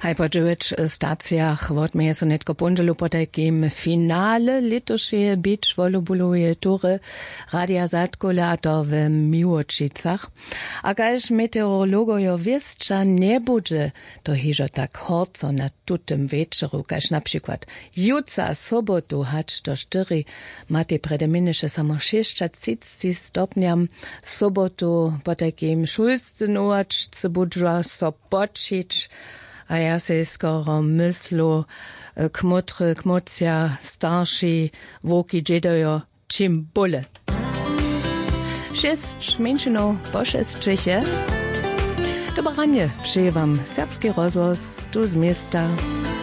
Hej po 9 stacjach vodmeje so netko ponđelu po takim finale letošeje beach volejbalove tury Radia Zatkulator w Miłočicach. A kaž meteorologojo wieszcza nie bude to hižo tak horco na tutym večeru, kaž na przykład jutra sobotu hać do 4 mate predeminische samo 6 stopniam, sobotu po takim šulsce nočce budža sopočić, a ja se skoro myslu kmotry, kmocia, starsi, woki džedojo, čim bole. 6 menšinov po 6 Čeche. Dobranie, přeje wam serbski rozhlas tu z miasta.